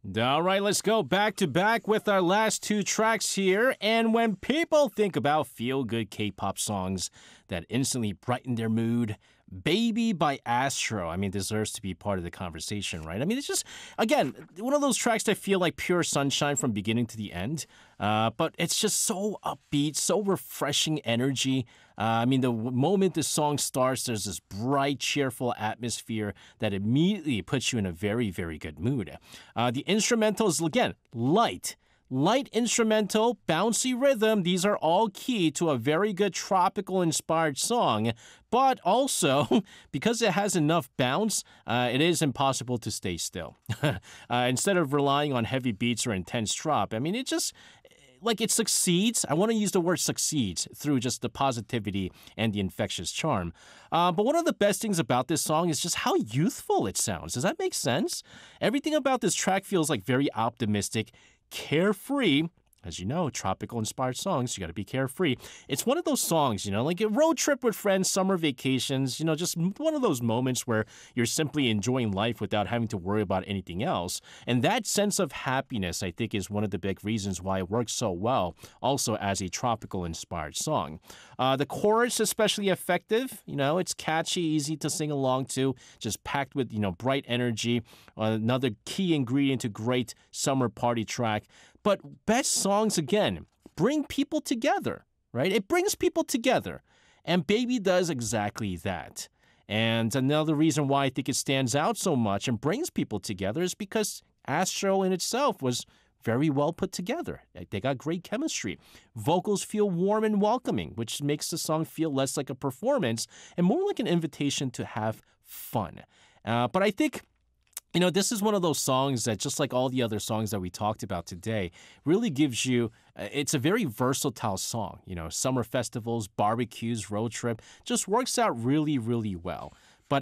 All right, let's go back to back with our last two tracks here. And when people think about feel-good K-pop songs that instantly brighten their mood, Baby by Astro, I mean, deserves to be part of the conversation, right? I mean, it's just, again, one of those tracks that feel like pure sunshine from beginning to the end. But it's just so upbeat, so refreshing energy. I mean, the moment the song starts, there's this bright, cheerful atmosphere that immediately puts you in a very, very good mood. The instrumental is, again, light. Light instrumental, bouncy rhythm, these are all key to a very good tropical-inspired song. But also, because it has enough bounce, it is impossible to stay still. Instead of relying on heavy beats or intense drop, I mean, it just... like it succeeds. I want to use the word succeeds through just the positivity and the infectious charm. But one of the best things about this song is just how youthful it sounds. Does that make sense? Everything about this track feels like very optimistic, carefree. As you know, tropical-inspired songs, you got to be carefree. It's one of those songs, like a road trip with friends, summer vacations, just one of those moments where you're simply enjoying life without having to worry about anything else. And that sense of happiness, I think, is one of the big reasons why it works so well, also as a tropical-inspired song. The chorus, especially effective. It's catchy, easy to sing along to, just packed with, bright energy. Another key ingredient to great summer party track. But best songs, again, bring people together, right? It brings people together. And Baby does exactly that. And another reason why I think it stands out so much and brings people together is because Astro in itself was very well put together. They got great chemistry. Vocals feel warm and welcoming, which makes the song feel less like a performance and more like an invitation to have fun. But I think... this is one of those songs that, just like all the other songs that we talked about today, really gives you, it's a very versatile song. Summer festivals, barbecues, road trip, just works out really, really well.